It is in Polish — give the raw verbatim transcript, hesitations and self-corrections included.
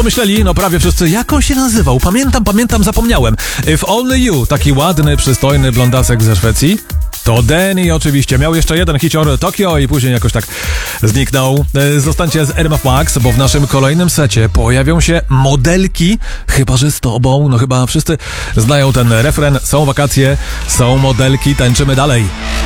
Pomyśleli, no prawie wszyscy, jak on się nazywał? Pamiętam, pamiętam, zapomniałem. If Only You, taki ładny, przystojny blondasek ze Szwecji. To Danny oczywiście. Miał jeszcze jeden hicior Tokio i później jakoś tak zniknął. Zostańcie z R M F Max, bo w naszym kolejnym secie pojawią się modelki, chyba że z tobą. No chyba wszyscy znają ten refren. Są wakacje, są modelki, tańczymy dalej.